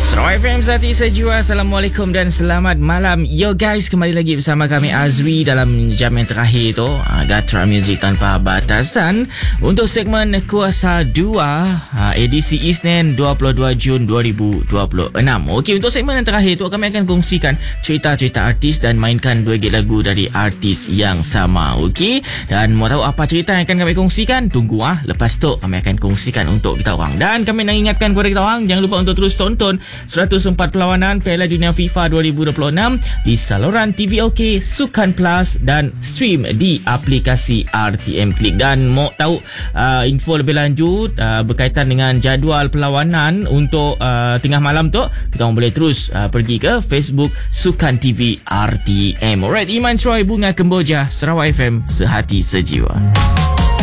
Sarawak FM Sehati Sejiwa. Assalamualaikum dan selamat malam. Yo guys, kembali lagi bersama kami Azri dalam jam yang terakhir tu, Gatra Music Tanpa Batasan, untuk segmen Kuasa 2 edisi Isnin 22 Jun 2026. Okey, untuk segmen yang terakhir tu kami akan kongsikan cerita-cerita artis dan mainkan 2 gig lagu dari artis yang sama. Okey, dan mau tahu apa cerita yang akan kami kongsikan? Tunggu lepas tu kami akan kongsikan untuk kita orang. Dan kami nak ingatkan kepada kita orang, jangan lupa untuk terus tonton 104 perlawanan Piala Dunia FIFA 2026 di saluran TV OK, Sukan Plus dan stream di aplikasi RTM Klik. Dan mau tahu info lebih lanjut berkaitan dengan jadual perlawanan untuk tengah malam tu, kita orang boleh terus pergi ke Facebook Sukan TV RTM. Alright, Iman Troy, Bunga Kemboja, Sarawak FM Sehati Sejiwa.